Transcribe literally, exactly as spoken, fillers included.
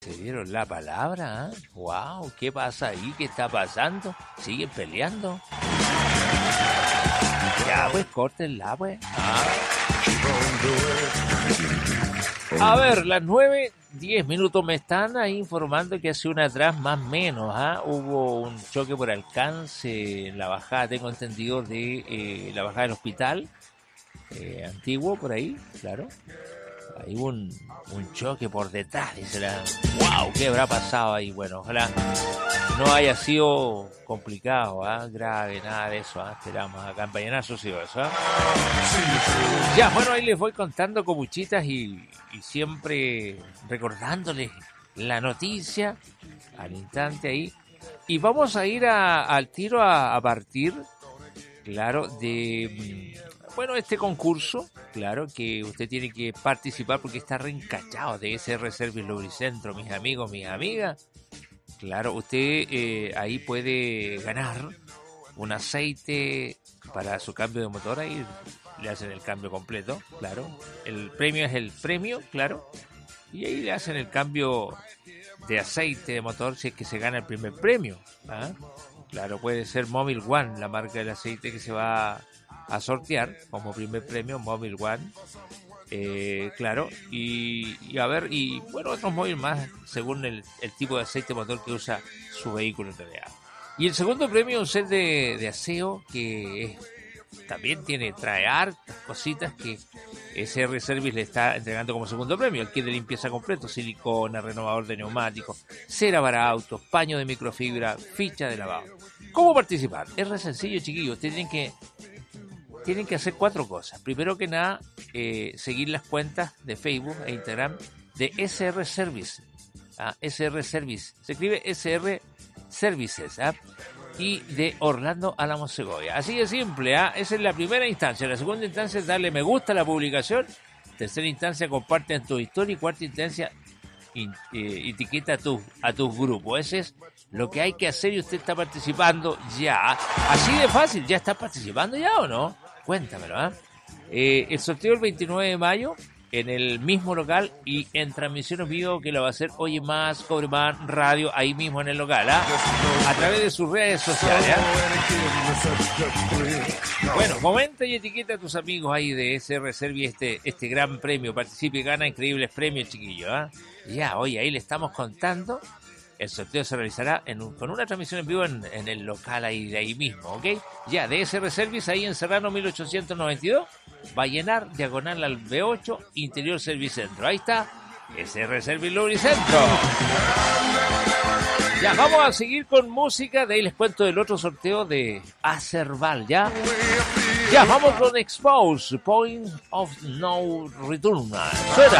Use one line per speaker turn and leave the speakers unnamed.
¿Se dieron la palabra? ¿Eh? ¡Wow! ¿Qué pasa ahí? ¿Qué está pasando? ¿Siguen peleando? Ya, pues, córtenla, pues. Ah. A ver, las nueve, diez minutos me están ahí informando que hace una atrás más o menos, ¿ah? Hubo un choque por alcance en la bajada, tengo entendido, de eh, la bajada del hospital eh, antiguo, por ahí, claro. Hay un, un choque por detrás, dice la... ¡Wow! ¿Qué habrá pasado ahí? Bueno, ojalá no haya sido complicado, ¿eh? Grave, nada de eso, ¿eh? Esperamos acá en Vallenazo, sí, eso, ¿eh? Ya, bueno, ahí les voy contando comuchitas y, y siempre recordándoles la noticia al instante ahí. Y vamos a ir a, al tiro a, a partir, claro, de... Bueno, este concurso, claro, que usted tiene que participar porque está reencachado de S R Service Lubricentro, mis amigos, mis amigas. Claro, usted eh, ahí puede ganar un aceite para su cambio de motor, ahí le hacen el cambio completo, claro. El premio es el premio, claro, y ahí le hacen el cambio de aceite de motor si es que se gana el primer premio. ¿Ah? Claro, puede ser Mobil One, la marca del aceite que se va a sortear como primer premio, Mobil One, eh, claro, y, y a ver, y bueno, otros móviles más según el, el tipo de aceite motor que usa su vehículo en realidad. Y el segundo premio, un set de, de aseo que es, también tiene, trae hartas cositas que S R Service le está entregando como segundo premio: el kit de limpieza completo, silicona, renovador de neumáticos, cera para autos, paño de microfibra, ficha de lavado. ¿Cómo participar? Es re sencillo, chiquillos. Ustedes tienen que Tienen que hacer cuatro cosas. Primero que nada, eh, seguir las cuentas de Facebook e Instagram de S R Service. ¿Ah? S R Service. Se escribe S R Services. ¿Ah? Y de Orlando Álamo Segovia. Así de simple. ¿Ah? Esa es la primera instancia. La segunda instancia es darle me gusta a la publicación. Tercera instancia, comparte en tu historia. Y cuarta instancia, in, eh, etiqueta a, tu, a tus grupos. Ese es lo que hay que hacer y usted está participando ya. Así de fácil. ¿Ya está participando ya o no? Cuéntamelo, ¿eh? ¿eh? El sorteo el veintinueve de mayo en el mismo local y en transmisión en vivo que lo va a hacer Oye Más, Cobre Más Radio, ahí mismo en el local, ¿ah? ¿eh? A través de sus redes sociales, ¿eh? Bueno, comenta y etiqueta a tus amigos ahí de S R Service este, este gran premio. Participe y gana increíbles premios, chiquillos, ¿eh? Ya, oye, ahí le estamos contando. El sorteo se realizará en un, con una transmisión en vivo en, en el local ahí de ahí mismo, ¿ok? Ya, de S R Service, ahí en Serrano mil ochocientos noventa y dos, va a llenar diagonal al B ocho, Interior Service Centro. Ahí está, S R Service Lubricentro. Ya, vamos a seguir con música, de ahí les cuento del otro sorteo de Acerval, ¿ya? Ya, vamos con Expose, Point of No Return. Suena.